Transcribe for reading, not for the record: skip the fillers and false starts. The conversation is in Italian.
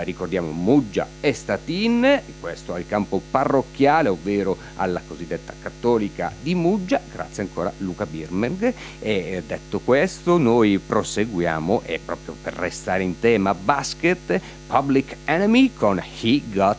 ricordiamo Muggia e Statin, questo al campo parrocchiale, ovvero alla cosiddetta cattolica di Muggia. Grazie ancora Luca Birmerg. E detto questo, noi proseguiamo, e proprio per restare in tema basket, Public Enemy con He Got